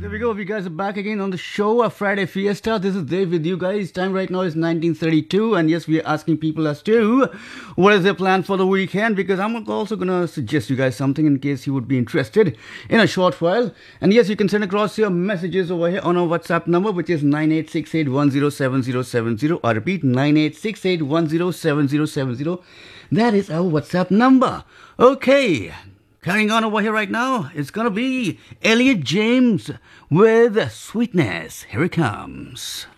There we go. We guys are back again on the show, a Friday Fiesta. This is Dave with you guys. Time right now is 19:32, and yes, we are asking people as to what is their plan for the weekend, because I'm also gonna suggest you guys something in case you would be interested in a short while. And yes, you can send across your messages over here on our WhatsApp number, which is 9868107070. I repeat, 9868107070. That is our WhatsApp number. Okay. Carrying on over here right now, it's gonna be Elliot James with Sweetness. Here it comes.